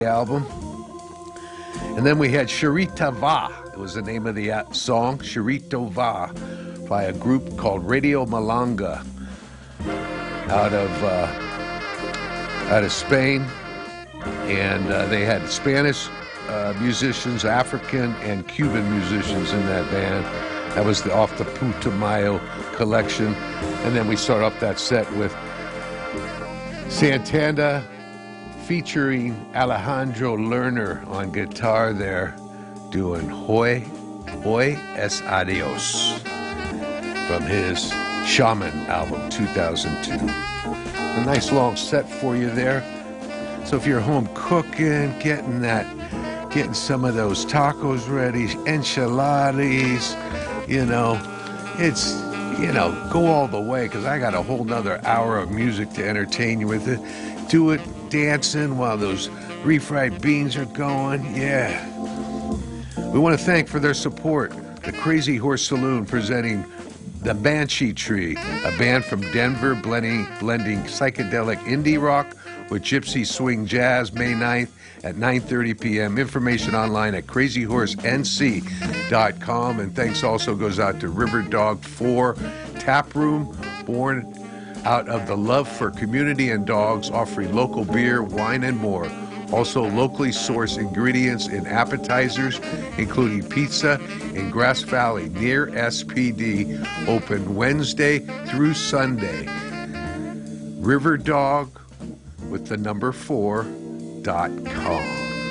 album. And then we had Sharita Va. It was the name of the song, Sharito Va, by a group called Radio Malanga out of Spain. And they had Spanish musicians, African and Cuban musicians in that band. That was off the Putumayo collection. And then we start off that set with Santana featuring Alejandro Lerner on guitar there, doing Hoy es Adios from his Shaman album 2002. A nice long set for you there. So if you're home cooking, getting some of those tacos ready, enchiladas, go all the way, because I got a whole nother hour of music to entertain you with it. Do it dancing while those refried beans are going. Yeah. We want to thank for their support the Crazy Horse Saloon presenting the Banshee Tree, a band from Denver blending psychedelic indie rock with gypsy swing jazz, May 9th at 9:30 p.m. Information online at crazyhorsenc.com. And thanks also goes out to River Dog 4 Tap Room, born out of the love for community and dogs, offering local beer, wine, and more. Also locally sourced ingredients in appetizers, including pizza in Grass Valley near SPD, open Wednesday through Sunday. Riverdog with the number 4.com.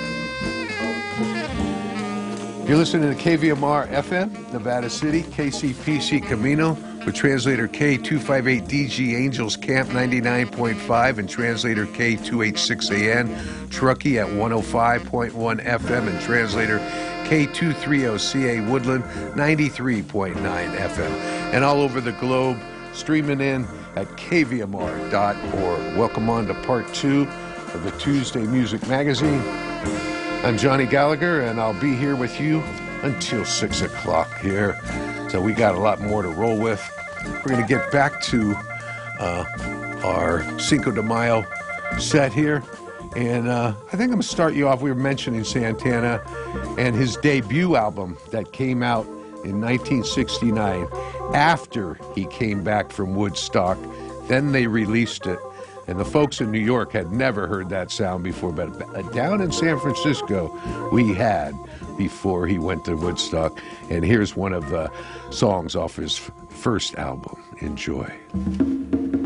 You're listening to KVMR FM, Nevada City, KCPC Camino, with translator K258DG Angels Camp 99.5 and translator K286AN Truckee at 105.1 FM and translator K230CA Woodland 93.9 FM. And all over the globe, streaming in at kvmr.org. Welcome on to part 2 of the Tuesday Music Magazine. I'm Johnny Gallagher, and I'll be here with you until 6 o'clock here. So we got a lot more to roll with. We're going to get back to our Cinco de Mayo set here. And I think I'm going to start you off. We were mentioning Santana and his debut album that came out in 1969 after he came back from Woodstock. Then they released it. And the folks in New York had never heard that sound before. But down in San Francisco, we had before he went to Woodstock. And here's one of the songs off his first album. Enjoy.